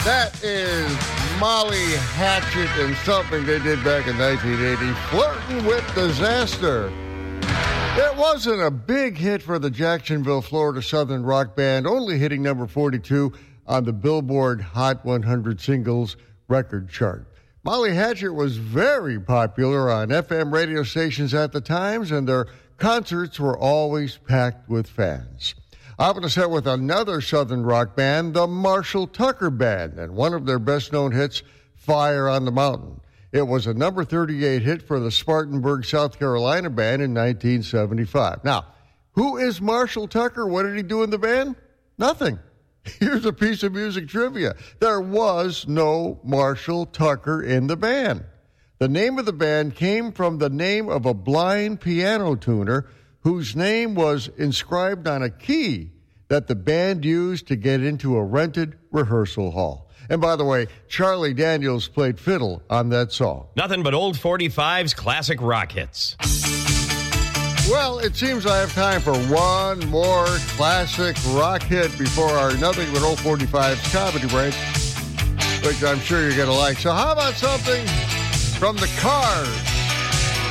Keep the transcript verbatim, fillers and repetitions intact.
That is Molly Hatchet and something they did back in nineteen eighty, Flirting with Disaster. It wasn't a big hit for the Jacksonville, Florida Southern rock band, only hitting number forty-two on the Billboard Hot one hundred Singles record chart. Molly Hatchet was very popular on F M radio stations at the times, and their concerts were always packed with fans. I'm going to set with another Southern rock band, the Marshall Tucker Band, and one of their best-known hits, Fire on the Mountain. It was a number thirty-eight hit for the Spartanburg, South Carolina band in nineteen seventy-five. Now, who is Marshall Tucker? What did he do in the band? Nothing. Here's a piece of music trivia. There was no Marshall Tucker in the band. The name of the band came from the name of a blind piano tuner whose name was inscribed on a key that the band used to get into a rented rehearsal hall. And by the way, Charlie Daniels played fiddle on that song. Nothing but old forty-fives, classic rock hits. Well, it seems I have time for one more classic rock hit before our Nothing But Old forty-fives comedy break, which I'm sure you're going to like. So how about something from the Cars?